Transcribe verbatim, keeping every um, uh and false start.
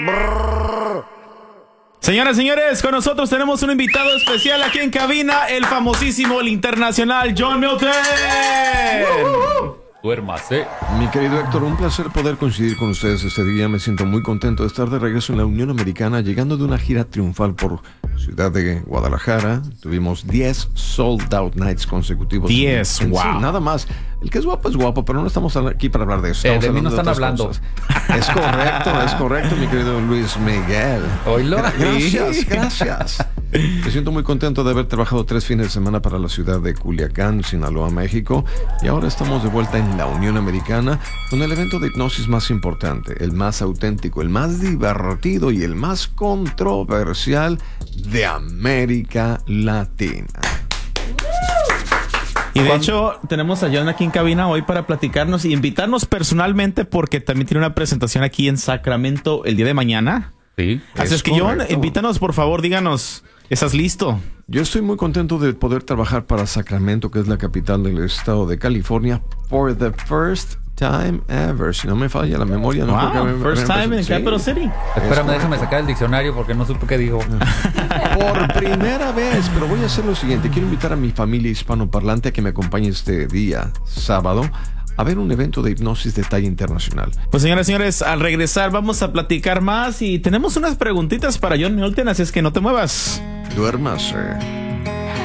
Señoras y señores, con nosotros tenemos un invitado especial aquí en cabina, el famosísimo, el internacional John Milton. Duérmase. Mi querido Héctor, un placer poder coincidir con ustedes este día. Me siento muy contento de estar de regreso en la Unión Americana, llegando de una gira triunfal por Ciudad de Guadalajara. Tuvimos diez sold out nights consecutivos. diez, En- en- wow. sí, nada más. El que es guapo es guapo, pero no estamos aquí para hablar de eso. Eh, Estamos de mí no hablando están otras hablando. cosas. Es correcto, es correcto, mi querido Luis Miguel. Oílo. Gra- Gracias, gracias. Me siento muy contento de haber trabajado tres fines de semana para la ciudad de Culiacán, Sinaloa, México, y ahora estamos de vuelta en la Unión Americana con el evento de hipnosis más importante, el más auténtico, el más divertido y el más controversial de América Latina. Y de hecho, tenemos a John aquí en cabina hoy para platicarnos y invitarnos personalmente porque también tiene una presentación aquí en Sacramento el día de mañana. Sí. Así es que, John, correcto. invítanos, por favor, díganos, ¿estás listo? Yo estoy muy contento de poder trabajar para Sacramento, que es la capital del estado de California, for the first time ever. Si no me falla la memoria, no creo que Wow, me- first me- time in sí. Capital City. Espérame, Es déjame sacar el diccionario porque no supe qué dijo. Por primera vez, pero voy a hacer lo siguiente. Quiero invitar a mi familia hispanoparlante a que me acompañe este día, sábado, a ver un evento de hipnosis de talla internacional. Pues señoras y señores, al regresar vamos a platicar más y tenemos unas preguntitas para John Milton, así es que no te muevas. Duérmase.